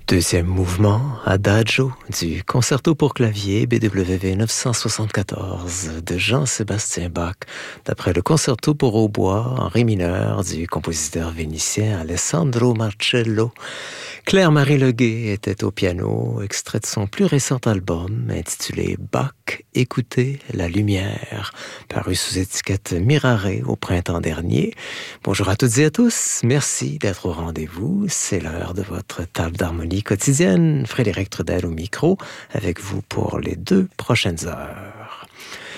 Deuxième mouvement, Adagio, du concerto pour clavier BWV 974 de Jean-Sébastien Bach, d'après le concerto pour hautbois en ré mineur du compositeur vénitien Alessandro Marcello. Claire-Marie Leguet était au piano, extrait de son plus récent album intitulé Bach, Écoutez la lumière, paru sous étiquette Mirare au printemps dernier. Bonjour à toutes et à tous, merci d'être au rendez-vous. C'est l'heure de votre table d'harmonie quotidienne. Frédéric Trudel au micro, avec vous pour les 2 prochaines heures.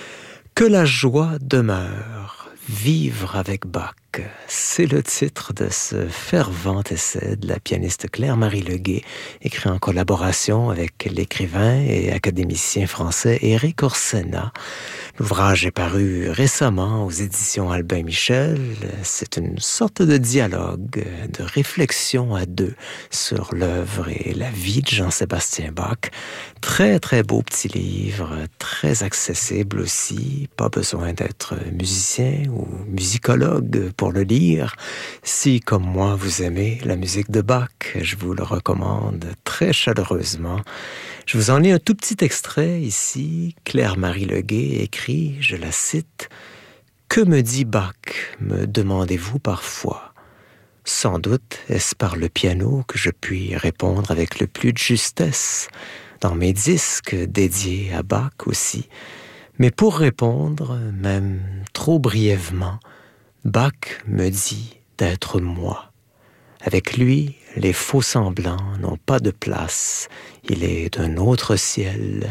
Que la joie demeure, vivre avec Bach. C'est le titre de ce fervent essai de la pianiste Claire-Marie Leguet, écrit en collaboration avec l'écrivain et académicien français Éric Orsena. L'ouvrage est paru récemment aux éditions Albin Michel. C'est une sorte de dialogue, de réflexion à deux sur l'œuvre et la vie de Jean-Sébastien Bach. Très, très beau petit livre, très accessible aussi. Pas besoin d'être musicien ou musicologue pour le lire. Si, comme moi, vous aimez la musique de Bach, je vous le recommande très chaleureusement. Je vous en lis un tout petit extrait ici. Claire-Marie Leguet écrit, je la cite, « Que me dit Bach, me demandez-vous parfois. Sans doute est-ce par le piano que je puis répondre avec le plus de justesse, dans mes disques dédiés à Bach aussi. Mais pour répondre, même trop brièvement, Bach me dit d'être moi. Avec lui, les faux semblants n'ont pas de place. Il est d'un autre ciel.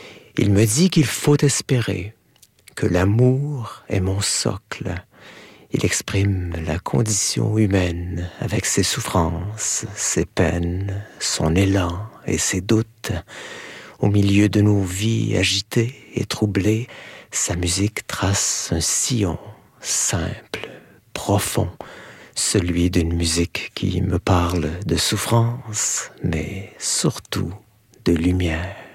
Il me dit qu'il faut espérer, que l'amour est mon socle. Il exprime la condition humaine avec ses souffrances, ses peines, son élan et ses doutes. Au milieu de nos vies agitées et troublées, sa musique trace un sillon simple, profond, celui d'une musique qui me parle de souffrance, mais surtout de lumière.